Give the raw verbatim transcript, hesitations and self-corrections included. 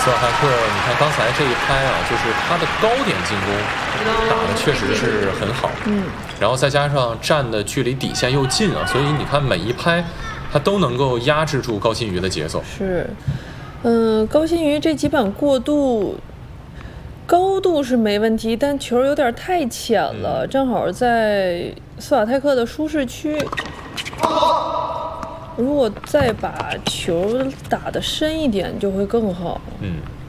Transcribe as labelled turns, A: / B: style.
A: 斯瓦泰克，你看刚才这一拍啊，就是他的高点进攻打的确实是很好，
B: 嗯，
A: 然后再加上站的距离底线又近啊，所以你看每一拍，他都能够压制住高新瑜的节奏。
B: 是，嗯，高新瑜这几板过渡。高度是没问题，但球有点太浅了，
A: 嗯、
B: 正好在斯瓦泰克的舒适区。如果再把球打得深一点，就会更好。
A: 嗯。